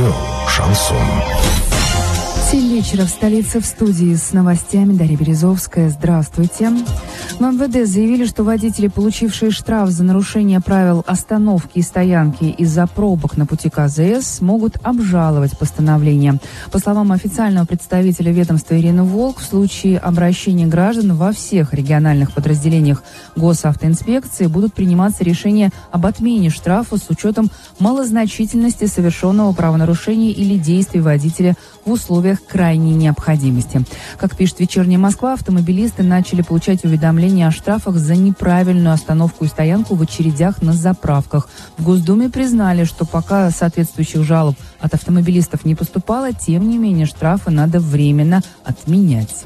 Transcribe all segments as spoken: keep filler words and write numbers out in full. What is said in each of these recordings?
Радио «Шансон». семь вечера в столице, в студии с новостями Дарья Березовская. Здравствуйте. В МВД заявили, что водители, получившие штраф за нарушение правил остановки и стоянки из-за пробок на пути КЗС, могут обжаловать постановление. По словам официального представителя ведомства Ирины Волк, в случае обращения граждан во всех региональных подразделениях госавтоинспекции будут приниматься решения об отмене штрафа с учетом малозначительности совершенного правонарушения или действий водителя в условиях крайней необходимости. Как пишет «Вечерняя Москва», автомобилисты начали получать уведомления о штрафах за неправильную остановку и стоянку в очередях на заправках. В Госдуме признали, что пока соответствующих жалоб от автомобилистов не поступало, тем не менее штрафы надо временно отменять.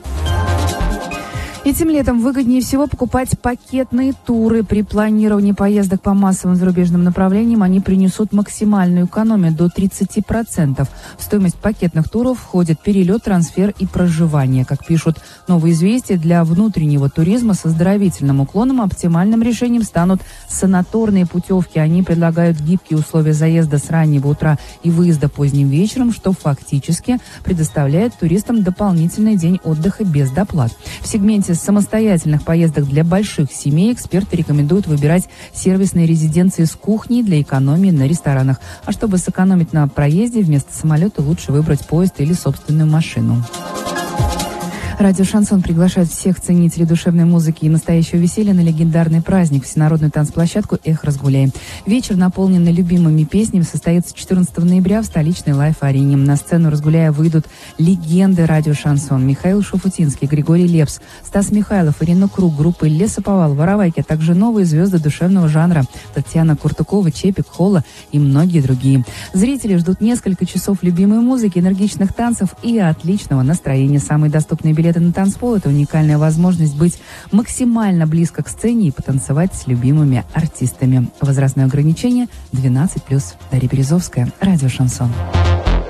Этим летом выгоднее всего покупать пакетные туры. При планировании поездок по массовым зарубежным направлениям они принесут максимальную экономию до тридцати процентов. В стоимость пакетных туров входит перелет, трансфер и проживание. Как пишут «Новые известия», для внутреннего туризма с оздоровительным уклоном оптимальным решением станут санаторные путевки. Они предлагают гибкие условия заезда с раннего утра и выезда поздним вечером, что фактически предоставляет туристам дополнительный день отдыха без доплат. В сегменте самостоятельных поездок для больших семей эксперты рекомендуют выбирать сервисные резиденции с кухней для экономии на ресторанах. А чтобы сэкономить на проезде, вместо самолета лучше выбрать поезд или собственную машину. Радио «Шансон» приглашает всех ценителей душевной музыки и настоящего веселья на легендарный праздник, всенародную танцплощадку «Эх, разгуляй». Вечер, наполненный любимыми песнями, состоится четырнадцатого ноября в столичной лайф-арене. На сцену «Разгуляя» выйдут легенды радио «Шансон». Михаил Шуфутинский, Григорий Лепс, Стас Михайлов, Ирина Круг, группы «Лесоповал», «Воровайки», а также новые звезды душевного жанра Татьяна Куртукова, Чепик, Холла и многие другие. Зрители ждут несколько часов любимой музыки, энергичных танцев и отличного настроения. Самые доступные билеты на танцпол – это уникальная возможность быть максимально близко к сцене и потанцевать с любимыми артистами. Возрастное ограничение двенадцать плюс. Дарья Березовская, радио «Шансон».